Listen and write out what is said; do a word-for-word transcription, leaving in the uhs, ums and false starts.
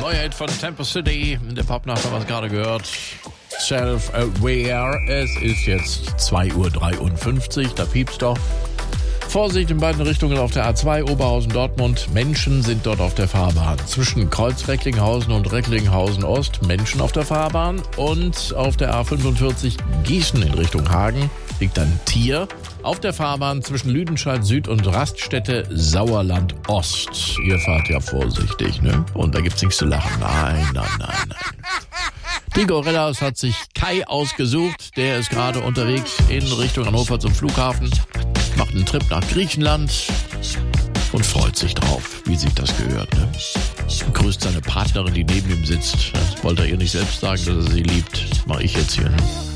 Neuer Hit von Tempo City. In der Popnacht haben wir es gerade gehört. Self-Aware. Es ist jetzt zwei Uhr dreiundfünfzig. Da piept's doch. Vorsicht in beiden Richtungen auf der A zwei Oberhausen-Dortmund. Menschen sind dort auf der Fahrbahn. Zwischen Kreuz-Recklinghausen und Recklinghausen-Ost Menschen auf der Fahrbahn. Und auf der A fünfundvierzig Gießen in Richtung Hagen liegt ein Tier auf der Fahrbahn zwischen Lüdenscheid Süd und Raststätte Sauerland Ost. Ihr fahrt ja vorsichtig, ne? Und da gibt's nichts zu lachen. Nein, nein, nein, nein. Die Gorillas hat sich Kai ausgesucht. Der ist gerade unterwegs in Richtung Hannover zum Flughafen. Macht einen Trip nach Griechenland und freut sich drauf, wie sich das gehört. Ne? Grüßt seine Partnerin, die neben ihm sitzt. Das wollte er ihr nicht selbst sagen, dass er sie liebt. Mach ich jetzt hier. Ne?